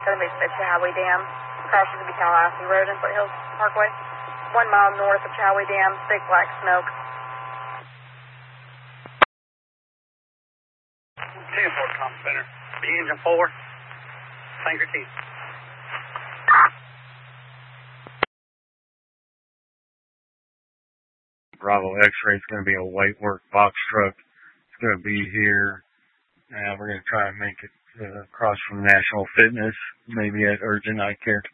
Southern Beach Highway Dam. Crashes will be Tallahassee Road and Foothills Parkway. 1 mile north of Choway Dam, thick black smoke. 10-4 comm center. The engine 4. Finger T. Bravo X-ray is going to be a white work box truck. It's going to be here. We're going to try and make it across from National Fitness, maybe at Urgent Eye Care.